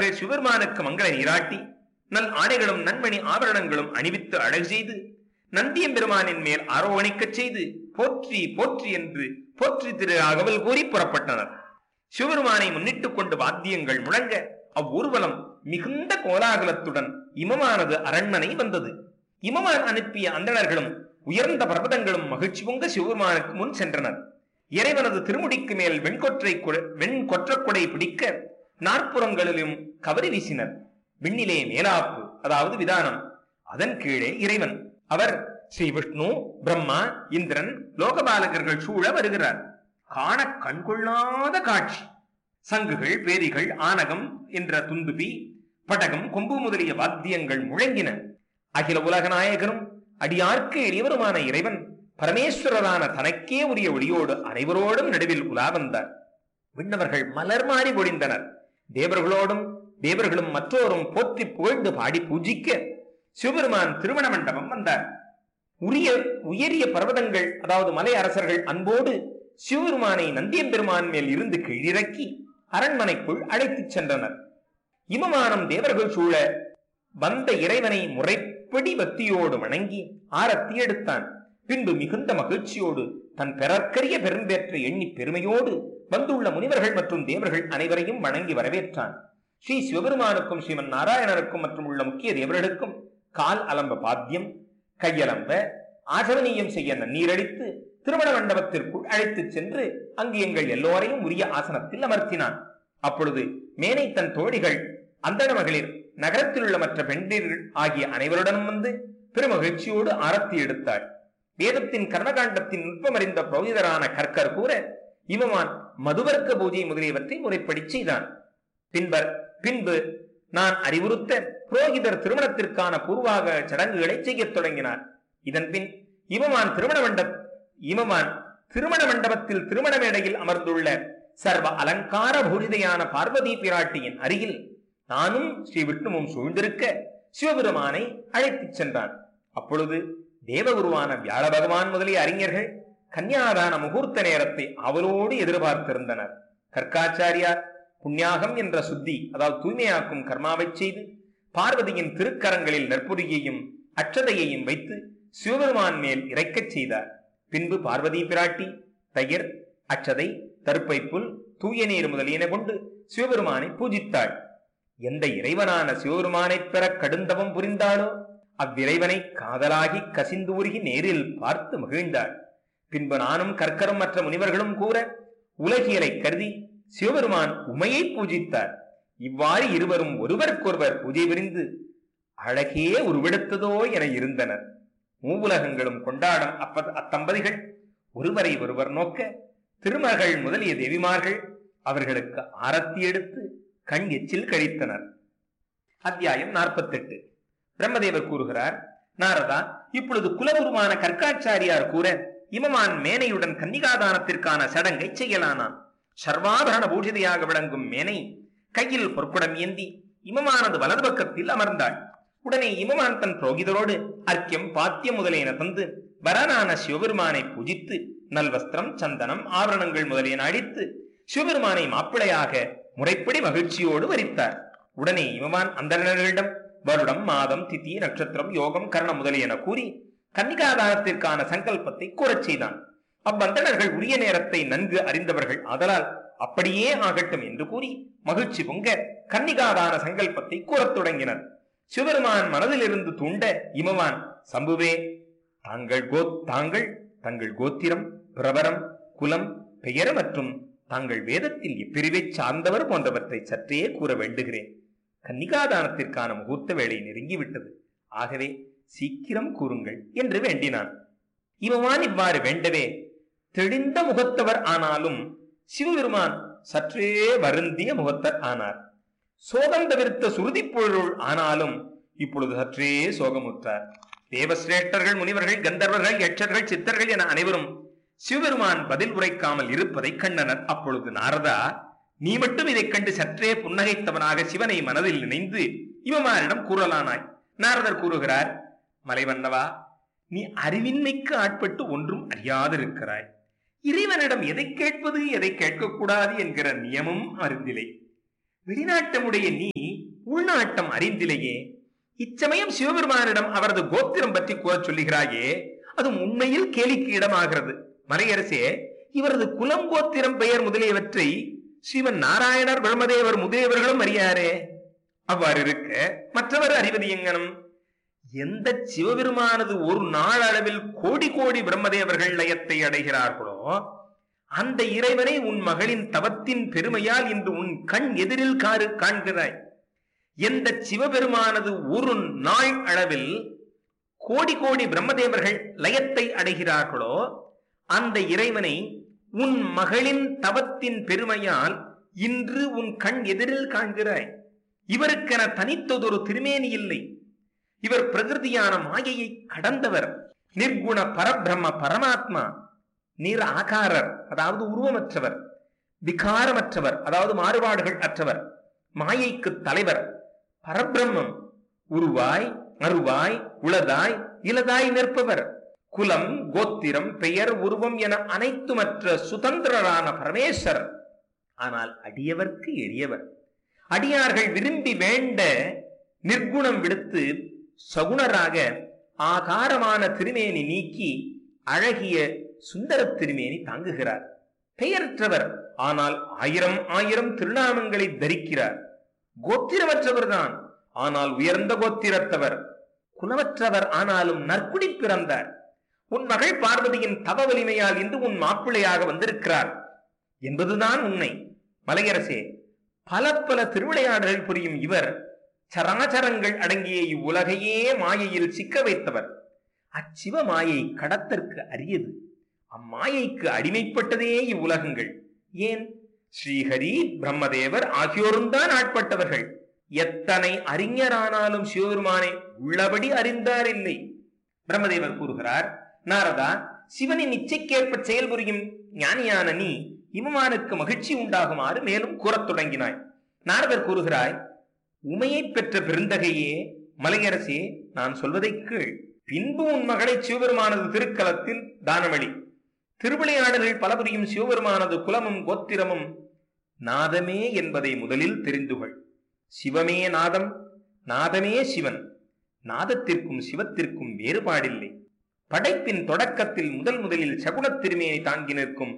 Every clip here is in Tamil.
அவர்கள் சிவபெருமானுக்கு மங்கள நீராட்டி நல் ஆடைகளும் நன்மணி ஆபரணங்களும் அணிவித்து அழகு செய்து நந்தியம்பெருமானின் மேல் ஆரோகணிக்கச் செய்து போற்றி போற்றி என்று போற்றி திரு அகவல் கூறி புறப்பட்டனர். சிவபெருமானை முன்னிட்டுக் கொண்டு வாத்தியங்கள் முழங்க அவ்வூர்வலம் மிகுந்த கோலாகலத்துடன் இமமானது அரண்மனை வந்தது. இமமான் அனுப்பிய அந்தணர்களும் உயர்ந்த பர்வதங்களும் மகிழ்ச்சி பொங்க சிவபெருமானுக்கு முன் சென்றனர். இறைவனது திருமுடிக்கு மேல் வெண்கொற்றக்குடை பிடிக்க நாற்புறங்களிலும் கவரி வீசினர். விண்ணிலே மேலாப்பு, அதாவது விதானம், அதன் கீழே இறைவன். அவர் ஸ்ரீ விஷ்ணு, பிரம்மா, இந்திரன், லோகபாலகர்கள் சூழ வருகிறார். காண கண்கொள்ளாத காட்சி. சங்குகள், பேரிகள், ஆனகம் என்ற துந்துபி, படகம், கொம்பு முதலிய வாத்தியங்கள் முழங்கின. அகில உலக நாயகனும் அடியார்க்கு எளியவருமான இறைவன் பரமேஸ்வரரான தனக்கே உரிய ஒளியோடு அனைவரோடும் நடுவில் உலா வந்தார். விண்ணவர்கள் மலர் மாறி பொழிந்தனர். தேவர்களும் மற்றோரும் போற்றி புகழ்ந்து பாடி பூஜிக்க சிவபெருமான் திருமண மண்டபம் வந்தார். உயரிய பர்வதங்கள், அதாவது மலை அரசர்கள் அன்போடு சிவபெருமானை நந்தியம்பெருமான் மேல் இருந்து கீழிறக்கி அரண்மனைக்குள் அழைத்துச் சென்றனர். இமமானம் தேவர்கள் சூழ வந்த இறைவனை முறைப்படி பக்தியோடு வணங்கி ஆரத்தி எடுத்தான். பின்பு மிகுந்த மகிழ்ச்சியோடு தன் பெறற்கரிய பெரும்பேற்ற எண்ணி பெருமையோடு வந்துள்ள முனிவர்கள் மற்றும் தேவர்கள் அனைவரையும் வணங்கி வரவேற்றான். ஸ்ரீ சிவபெருமானுக்கும் ஸ்ரீமன் நாராயணருக்கும் மற்றும் உள்ள முக்கிய தேவர்களுக்கும் கால் அலம்ப பாத்தியம், கையலம்ப ஆசவனீயம் செய்ய நன்னீரடித்து திருமண மண்டபத்திற்குள் அழைத்துச் சென்று அங்கு எங்கள் எல்லோரையும் உரிய ஆசனத்தில் அமர்த்தினான். அப்பொழுது மேனை தன் தோழிகள், அந்தண மகளிர், நகரத்தில் உள்ள மற்ற பெண்டீர்கள் ஆகிய அனைவருடனும் வந்து பெருமகிழ்ச்சியோடு ஆரத்தி எடுத்தாள். வேதத்தின் கர்மகாண்டத்தின் நுட்பமறிந்த புரோகிதரான கற்கர் கூற இவமான் மதுவர்க்க பூஜை முதலியவற்றை முறைப்படி செய்தான். பின்பு நான் அறிவுறுத்த புரோகிதர் திருமணத்திற்கான பூர்வாக சடங்குகளை செய்யத் தொடங்கினார். இதன் பின் இமமான் திருமண மண்டபத்தில் திருமண மேடையில் அமர்ந்துள்ள சர்வ அலங்கார பூரிதையான பார்வதி பிராட்டியின் அருகில் நானும் ஸ்ரீ விஷ்ணுவும் சூழ்ந்திருக்க சிவபெருமானை அழைத்துச் சென்றான். அப்பொழுது தேவகுருவான வியாழ பகவான் முதலிய அறிஞர்கள் கன்னியாதான முகூர்த்த நேரத்தை அவளோடு எதிர்பார்த்திருந்தனர். கர்க்காச்சாரியார் புண்ணியாகம் என்ற சுத்தி, அதாவது தூய்மையாக்கும் கர்மாவை செய்து பார்வதியின் திருக்கரங்களில் நற்புரியையும் அட்சதையையும் வைத்து சிவபெருமான் மேல் இறைக்கச் செய்தார். பின்பு பார்வதி பிராட்டி தயிர், அட்சதை, தருப்பை புல், தூய நீர் முதலியன கொண்டு சிவபெருமானை பூஜித்தாள். எந்த இறைவனான சிவபெருமானை பெற கடுந்தவம் புரிந்தாளோ அவ்விறைவனை காதலாகி கசிந்து உருகி நேரில் பார்த்து மகிழ்ந்தாள். பின்பு நானும் கற்கரும் மற்ற முனிவர்களும் கூற உலகியலை கருதி சிவபெருமான் உமையை பூஜித்தார். இவ்வாறு இருவரும் ஒருவருக்கொருவர் பூஜை புரிந்து அழகே உருவெடுத்ததோ என இருந்தனர். மூவுலகங்களும் கொண்டாடும் அத்தம்பதிகள் ஒருவரை ஒருவர் நோக்க திருமகள் முதலிய தேவிமார்கள் அவர்களுக்கு ஆரத்தி எடுத்து கண் எச்சில் கழித்தனர். அத்தியாயம் 48. பிரம்மதேவர் கூறுகிறார், நாரதா, இப்பொழுது குலகுருவான கர்க்காச்சாரியார் கூற இமமான் மேனையுடன் கன்னிகாதானத்திற்கான சடங்கை செய்யலானான். சர்வாபரண பூஜிதையாக விளங்கும் மேனை கையில் பொற்குடம் ஏந்தி இமமானது வலது பக்கத்தில் அமர்ந்தாள். உடனே இமமான் தன் புரோகிதரோடு அர்க்கியம், பாத்தியம் முதலியன தந்து வரனான சிவபெருமானை பூஜித்து நல்வஸ்திரம், சந்தனம், ஆபரணங்கள் முதலியன அடித்து சிவபெருமானை மாப்பிளையாக முறைப்படி மகிழ்ச்சியோடு வரித்தார். உடனே இமமான் அந்தணர்களிடம் வருடம், மாதம், திதி, நட்சத்திரம், யோகம், கரணம் முதலியன கூறி கன்னிகாதானத்திற்கான சங்கல்பத்தை கூறச் செய்தான். அவ்வந்தணர்கள் உரிய நேரத்தை நன்கு அறிந்தவர்கள் ஆதலால் அப்படியே ஆகட்டும் என்று கூறி மகிழ்ச்சி பொங்க கன்னிகாதான சங்கல்பத்தை கூறத் தொடங்கினர். சிவபெருமான் மனதிலிருந்து தூண்ட இமவான், சம்புவே, தங்கள் கோத்திரம், பிரபரம், குலம், பெயர் மற்றும் தாங்கள் வேதத்தில் இப்பிரிவை சார்ந்தவர் போன்றவற்றை சற்றே கூற வேண்டுகிறேன். கன்னிகாதானத்திற்கான முகூர்த்த வேலை நெருங்கிவிட்டது. ஆகவே சீக்கிரம் கூறுங்கள் என்று வேண்டினான். இவமான் இவ்வாறு வேண்டவே தெளிந்த முகத்தவர் ஆனாலும் சிவபெருமான் சற்றே வருந்திய முகத்தர் ஆனார். சோகம் தவிர்த்த சுருதி பொருள் ஆனாலும் இப்பொழுது சற்றே சோகமுற்றார். தேவசிரேஷ்டர்கள், முனிவர்கள், கந்தர்வர்கள், யட்சர்கள், சித்தர்கள் என அனைவரும் சிவபெருமான் பதில் உரைக்காமல் இருப்பதை கண்டனர். அப்பொழுது நாரதா, நீ மட்டும் இதைக் கண்டு சற்றே புன்னகைத்தவனாக சிவனை மனதில் நினைந்து இவமானிடம் கூறலானாய். நாரதர் கூறுகிறார், மலைவண்ணவா, நீ அறிவின்மைக்கு ஆட்பட்டு ஒன்றும் அறியாதிருக்கிறாய். இறைவனிடம் எதை கேட்பது, எதை கேட்கக்கூடாது என்கிற நியமம் அறிந்திலை. வெளிநாட்டமுடைய நீ உள்நாட்டம் அறிந்திலேயே இச்சமயம் சிவபெருமானிடம் அவரது கோத்திரம் பற்றி கூற சொல்லுகிறாயே, அது உண்மையில் கேலிக்கு இடமாகிறது. மலையரசே, இவரது குலம், கோத்திரம், பெயர் முதலியவற்றை ஸ்ரீமன் நாராயணர், பிரம்மதேவர் முதலியவர்களும் அறியாரே. அவ்வாறு இருக்க மற்றவர் அறிவது எங்கனும்? எந்த சிவபெருமானது ஒரு நாள் அளவில் கோடி கோடி பிரம்மதேவர்கள் லயத்தை அடைகிறார்களோ அந்த இறைவனை உன் மகளின் தவத்தின் பெருமையால் இன்று உன் கண் எதிரில் காண்கிறாய். எந்த சிவபெருமானது ஒரு நாள் அளவில் கோடி கோடி பிரம்மதேவர்கள் லயத்தை அடைகிறார்களோ அந்த இறைவனை உன் மகளின் தவத்தின் பெருமையால் இன்று உன் கண் எதிரில் காண்கிறாய். இவருக்கென தனித்ததொரு திருமேனி இல்லை. இவர் பிரகிருதியான மாயையை கடந்தவர். நிர்குண பரபிரம்ம பரமாத்மா. நீர் ஆகாரர், அதாவது உருவமற்றவர். விகாரமற்றவர், அதாவது மாறுபாடுகள் அற்றவர். மாயைக்கு தலைவர். பரபிரம்மம் உருவாய் அருவாய் உளதாய் இலதாய் நிற்பவர். குலம், கோத்திரம், பெயர், உருவம் என அனைத்துமற்ற சுதந்திரரான பரமேஸ்வரர். ஆனால் அடியவர்க்கு எளியவர். அடியார்கள் விரும்பி வேண்ட நிர்குணம் விடுத்து சகுணராக ஆகாரமான திருமேனி நீக்கி அழகிய சுந்தர திருமேனி தாங்குகிறார். பெயரற்றவர், ஆனால் ஆயிரம் ஆயிரம் திருநாமங்களை தரிக்கிறார். கோத்திரமற்றவர் தான், ஆனால் உயர்ந்த கோத்திரத்தவர். குலமற்றவர், ஆனாலும் நற்குடி பிறந்தார். உன் மகள் பார்வதியின் தவ வலிமையால் இன்று உன் மாப்பிள்ளையாக வந்திருக்கிறார் என்பதுதான் உண்மை. மலையரசே, பல பல திருவிளையாடல்கள் புரியும் இவர் சராச்சரங்கள் அடங்கிய இவ்வுலகையே மாயையில் சிக்க வைத்தவர். அச்சிவ மாயை கடத்தற்கு அரியது. அம்மாயைக்கு அடிமைப்பட்டதே இவ்வுலகங்கள். ஏன், ஸ்ரீஹரி, பிரம்மதேவர் ஆகியோரும் தான் ஆட்பட்டவர்கள். எத்தனை அறிஞரானாலும் சிவபெருமானை உள்ளபடி அறிந்தார் இல்லை. பிரம்மதேவர் கூறுகிறார், நாரதா, சிவனின் இச்சைக்கேற்ப செயல்புரியும் ஞானியான நீ இமமானுக்கு மகிழ்ச்சி உண்டாகுமாறு மேலும் கூறத் தொடங்கினாய். நாரதர் கூறுகிறாய், உமையை பெற்ற பெருந்தகையே, மலையரசே, நான் சொல்வதை கீழ். பின்பு உன் மகளை சிவபெருமானது திருக்கலத்தில் தானமளி. திருவிளையாடல்கள் பல புரியும் சிவபெருமானது குலமும் கோத்திரமும் நாதமே என்பதை முதலில் தெரிந்துகொள். சிவமே நாதம், நாதமே சிவன். நாதத்திற்கும் சிவத்திற்கும் வேறுபாடில்லை. படைப்பின் தொடக்கத்தில் முதலில் சகுணத் திருமேனி தாங்கி நிற்கும்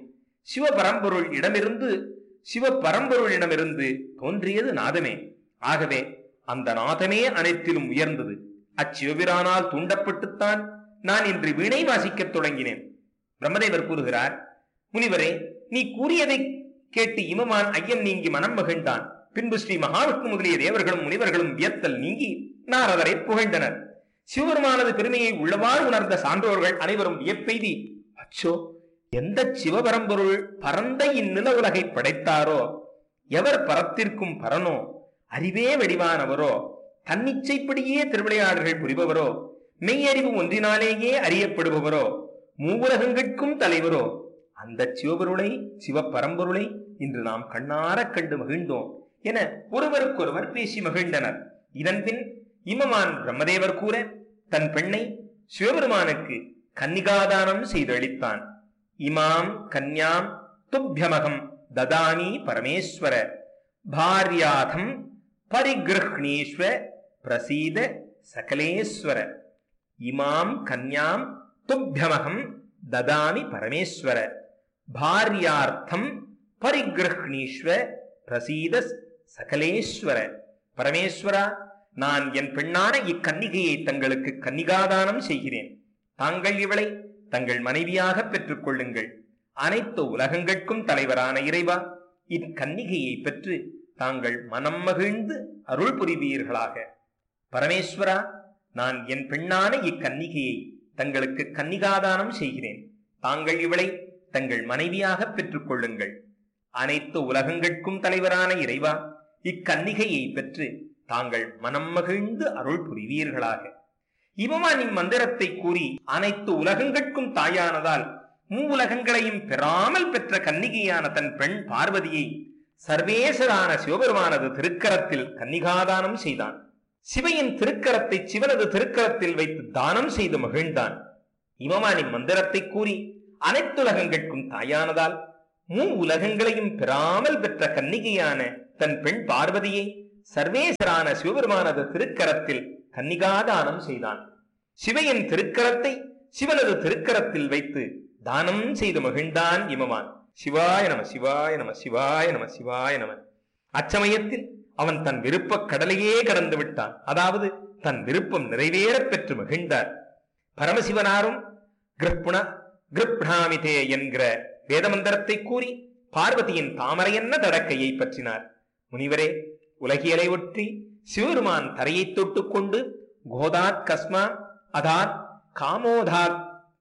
சிவபரம்பொருளிடமிருந்து தோன்றியது நாதமே. ஆகவே அந்த நாதமே அனைத்திலும் உயர்ந்தது. அச்சிவபிரானால் தூண்டப்பட்டுத்தான் நான் இன்று வீணை வாசிக்கத் தொடங்கினேன். பிரம்மதேவர் கூறுகிறார், முனிவரே, நீ கூறியதை கேட்டு இமமான் ஐயம் நீங்கி மனம் மகிழ்ந்தான். பின்பு ஸ்ரீ மகாவிஷ்ணு முதலிய தேவர்களும் முனிவர்களும் வியத்தல் நீங்கி நாரதரை புகழ்ந்தனர். சிவபெருமானது பெருமையை உள்ளவாறு உணர்ந்த சான்றோர்கள் அனைவரும் வியப்பெய்தி, அச்சோ, எந்த சிவபரம்பொருள் பரந்த இந்நில உலகை படைத்தாரோ, எவர் பரத்திற்கும் பரனோ, அறிவே வடிவானவரோ, தன்னிச்சைப்படியே திருவிளையாடல்கள் புரிபவரோ, மெய்யறிவு ஒன்றினாலேயே அறியப்படுபவரோ, மூவுலகங்களுக்கும் தலைவரோ, அந்த சிவபொருளை, சிவபரம்பொருளை இன்று நாம் கண்ணார கண்டு மகிழ்ந்தோம் என ஒருவருக்கொருவர் பேசி மகிழ்ந்தனர். இதன்பின் இமமான் பிரம்மதேவர் கூற தன் பெண்ணை சிவபெருமானுக்கு கன்னிகாதானம் செய்து அளித்தான். இமாம் கன்யாம் துப்யமகம் ததாமி பரமேஸ்வர பாரியாதம் பரிகிருஹ்ணீஸ்வ பிரசீத சகலேஸ்வர. இமாம் கன்யாம் துப்யமகம் ததாமி பரமேஸ்வர பாரியார்த்தம் பரிகிருஹ்ணீஸ்வ பிரசீத சகலேஸ்வர. பரமேஸ்வரா, நான் என் பெண்ணான இக்கன்னிகையை தங்களுக்கு கன்னிகாதானம் செய்கிறேன். தாங்கள் இவளை தங்கள் மனைவியாக பெற்றுக் கொள்ளுங்கள். அனைத்து உலகங்களுக்கும் தலைவரான இறைவா, இக்கன்னிகையை பெற்று தாங்கள் மனம் மகிழ்ந்து அருள் புரிவீர்களாக. பரமேஸ்வரா, நான் என் பெண்ணான இக்கன்னிகையை தங்களுக்கு கன்னிகாதானம் செய்கிறேன். தாங்கள் இவளை தங்கள் மனைவியாக பெற்றுக் கொள்ளுங்கள். அனைத்து உலகங்களுக்கும் தலைவரான இறைவா, இக்கன்னிகையை பெற்று தாங்கள் மனம் மகிழ்ந்து அருள் புரிவீர்களாக. இவமான் இம்மந்திரத்தை கூறி அனைத்து உலகங்களுக்கும் தாயானதால் மூவுலகங்களையும் பெறாமல் பெற்ற கன்னிகையான தன் பெண் பார்வதியை சர்வேசரான சிவபெருமானது திருக்கரத்தில் கன்னிகாதானம் செய்தான். சிவையின் திருக்கரத்தை சிவனது திருக்கரத்தில் வைத்து தானம் செய்து மகிழ்ந்தான். இவமானின் மந்திரத்தை கூறி அனைத்துலகங்களுக்கும் தாயானதால் மூ உலகங்களையும் பெறாமல் பெற்ற கன்னிகையான தன் பெண் பார்வதியை சர்வேசரான சிவபெருமானது திருக்கரத்தில் கன்னிகாதானம் செய்தான். சிவையின் திருக்கரத்தை சிவனது திருக்கரத்தில் வைத்து தானம் செய்து மகிழ்ந்தான் இமவான். சிவாய நம சிவாய நம சிவாய நம சிவாய நம. அச்சமயத்தில் அவன் தன் விருப்ப கடலையே கடந்து விட்டான். அதாவது தன் விருப்பம் நிறைவேறப் பெற்று மகிழ்ந்தார். பரமசிவனாரும் கிருப்ணாமிதே என்கிற வேதமந்திரத்தை கூறி பார்வதியின் தாமரையன்ன தடக்கையை பற்றினார். முனிவரே, உலகியலை ஒற்றி சிவபெருமான் தரையை தொட்டுக் கொண்டு கோதாத் கஸ்மா அதாத் காமோதாத்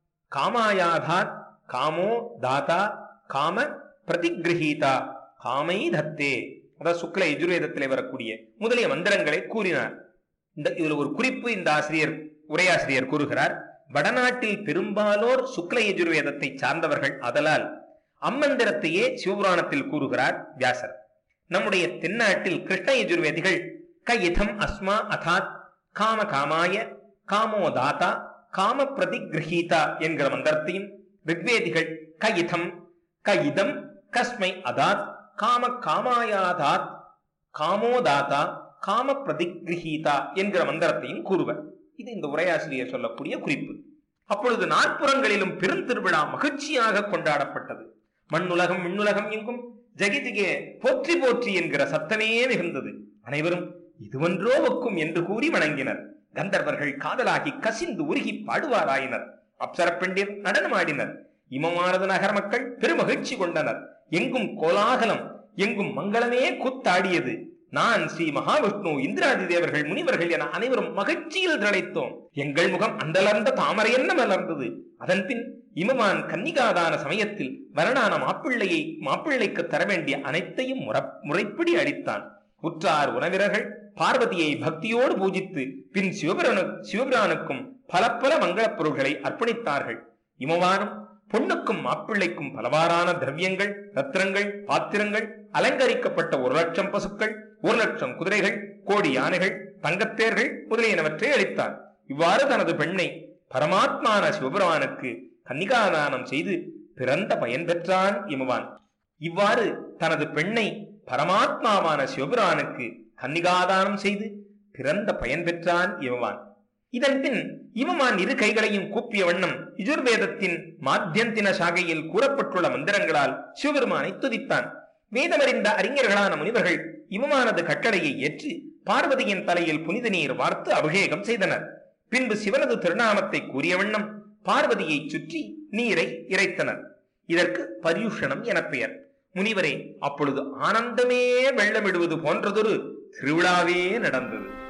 காமாயாதாத் காமோ தாதா காம பிரதிகிரஹீதா காமை தத்தே, அதாவது சுக்ல யஜுர்வேதத்திலே வரக்கூடிய முதலிய மந்திரங்களை கூறினார். இதுல ஒரு குறிப்பு இந்த உரையாசிரியர் கூறுகிறார். வடநாட்டில் பெரும்பாலோர் சுக்ல யஜுர்வேதத்தை சார்ந்தவர்கள். அதலால் அம்மந்திரத்தையே சிவபுராணத்தில் கூறுகிறார் வியாசர். நம்முடைய தென்னாட்டில் கிருஷ்ண யஜுர்வேதிகள் கையிதம் அஸ்மா அதாத் காம காமாய காமோ தாத்தா காம பிரதிகிரஹீதா என்கிற மந்திரத்தையும், ரிக்வேதிகள் கையிதம் கையிதம் கஸ்மை அதாத் காம காமாயாதாத் காமோ தாத்தா காம பிரதிகிரஹீதா என்கிற மந்திரத்தையும் கூறுவர். இது இந்த உரையாசிரியர் சொல்லக்கூடிய குறிப்பு. அப்பொழுது நாற்புறங்களிலும் பெருந்திருவிழா மகிழ்ச்சியாக கொண்டாடப்பட்டது. மண்ணுலகம் விண்ணுலகம் எங்கும் ஜெகதிகே போற்றி போற்றி என்கிற சத்தமே மிகுந்தது. அனைவரும் இதுவன்றோ ஒக்கும் என்று கூறி வணங்கினர். கந்தர்வர்கள் காதலாகி கசிந்து உருகி பாடுவாராயினர். அப்சர பெண்டிர் நடனமாடினர். இமமானது நகர மக்கள் பெருமகிழ்ச்சி கொண்டனர். எங்கும் கோலாகலம், எங்கும் மங்களமே கூத்தாடியது. நான் ஸ்ரீ மகாவிஷ்ணு இந்திராதி தேவர்கள் முனிவர்கள் என அனைவரும் மகிழ்ச்சியில் திளைத்தோம். எங்கள் முகம் அந்தளர்ந்த தாமரை என்ன மலர்ந்தது. அதன் பின் இமவான் கன்னிகாதான சமயத்தில் வரனான மாப்பிள்ளைக்கு தர வேண்டிய அனைத்தையும் முறைப்படி அளித்தான். உற்றார் உறவினர்கள் பார்வதியை பக்தியோடு பூஜித்து பின் சிவபிரானுக்கும் பல பல மங்களப் பொருள்களை அர்ப்பணித்தார்கள். இமவானும் பொண்ணுக்கும் மாப்பிள்ளைக்கும் பலவாறான திரவியங்கள், ரத்தினங்கள், பாத்திரங்கள், அலங்கரிக்கப்பட்ட 1,00,000 பசுக்கள், 1,00,000 குதிரைகள், கோடி யானைகள், தங்கத்தேர்கள் முதலியனவற்றை அளித்தார். இவ்வாறு தனது பெண்ணை பரமாத்மான சிவபெருமானுக்கு கன்னிகாதானம் செய்து பிறந்த பயன் பெற்றான் இமவான். இவ்வாறு தனது பெண்ணை பரமாத்மாவான சிவபெருமானுக்கு கன்னிகாதானம் செய்து பிறந்த பயன் பெற்றான் இமவான். இதன் பின் இமவான் இரு கைகளையும் கூப்பிய வண்ணம் யஜுர்வேதத்தின் மாத்தியந்தின சாகையில் கூறப்பட்டுள்ள மந்திரங்களால் சிவபெருமானை துதித்தான். வேதமறிந்த அறிஞர்களான முனிவர்கள் இமவானது கட்டளையை ஏற்று பார்வதியின் தலையில் புனித நீர் வார்த்து அபிஷேகம் செய்தனர். பின்பு சிவனது திருநாமத்தை கூறிய வண்ணம் பார்வதியை சுற்றி நீரை இறைத்தனர். இதற்கு பர்யூஷணம் என பெயர். முனிவரே, அப்பொழுது ஆனந்தமே வெள்ளமிடுவது போன்றதொரு திருவிழாவே நடந்தது.